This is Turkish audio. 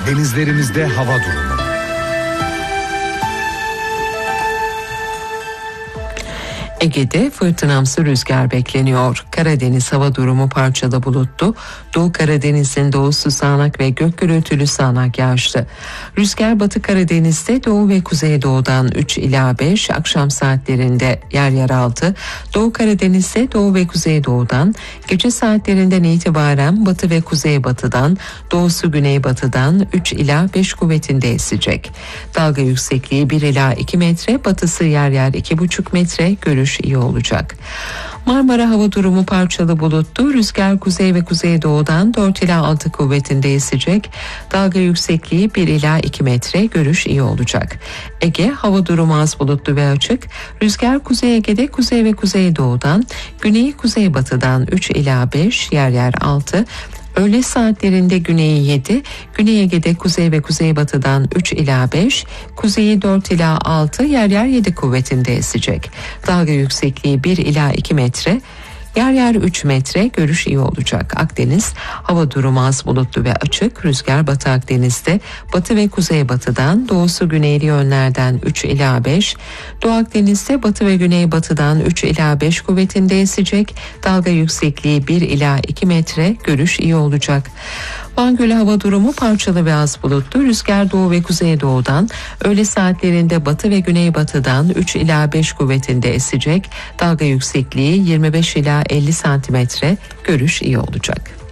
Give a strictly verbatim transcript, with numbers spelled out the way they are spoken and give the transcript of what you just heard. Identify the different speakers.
Speaker 1: Denizlerimizde hava durumu.
Speaker 2: Ege'de fırtınamsı rüzgar bekleniyor. Karadeniz hava durumu parçalı bulutlu. Doğu Karadeniz'in doğusu sağanak ve gök gürültülü sağanak yağışlı. Rüzgar Batı Karadeniz'de doğu ve kuzeydoğudan üç ila beş, akşam saatlerinde yer yer altı. Doğu Karadeniz'de doğu ve kuzeydoğudan, gece saatlerinden itibaren batı ve kuzeybatıdan, doğusu güneybatıdan üç ila beş kuvvetinde esecek. Dalga yüksekliği bir ila iki metre, batısı yer yer iki buçuk metre, görüş iyi olacak. Marmara hava durumu parçalı bulutlu. Rüzgar kuzey ve kuzeydoğudan dört ila altı kuvvetinde esecek. Dalga yüksekliği bir ila iki metre, görüş iyi olacak. Ege hava durumu az bulutlu ve açık. Rüzgar Kuzey Ege'de kuzey ve kuzeydoğudan, güney kuzeybatıdan üç ila beş, yer yer altı. Öğle saatlerinde güneyi yedi, Güney Ege'de kuzey ve kuzeybatıdan üç ila beş, kuzeyi dört ila altı, yer yer yedi kuvvetinde esecek. Dalga yüksekliği bir ila iki metre, yer yer üç metre, görüş iyi olacak. Akdeniz hava durumu az bulutlu ve açık. Rüzgar Batı Akdeniz'de batı ve kuzeybatıdan, doğusu güneyli yönlerden üç ila beş, Doğu Akdeniz'de batı ve güneybatıdan üç ila beş kuvvetinde esecek. Dalga yüksekliği bir ila iki metre, görüş iyi olacak. Van Gölü hava durumu parçalı ve az bulutlu. Rüzgar doğu ve kuzeydoğudan, öğle saatlerinde batı ve güneybatıdan üç ila beş kuvvetinde esecek. Dalga yüksekliği yirmi beş ila elli santimetre, görüş iyi olacak.